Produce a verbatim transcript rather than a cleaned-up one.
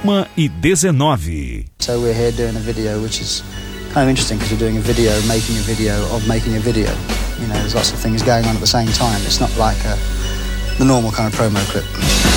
uma e dezenove. So we're here doing a video which is kind of interesting because we're doing a video, making a video of making a video. You know, there's lots of things going on at the same time. It's not like a, the normal kind of promo clip.